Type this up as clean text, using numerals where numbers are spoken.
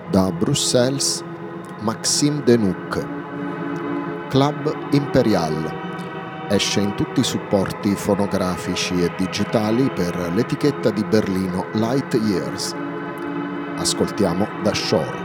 Da Bruxelles, Maxime Denouc. Club Imperial. Esce in tutti i supporti fonografici e digitali per l'etichetta di Berlino Light Years. Ascoltiamo Da Shore.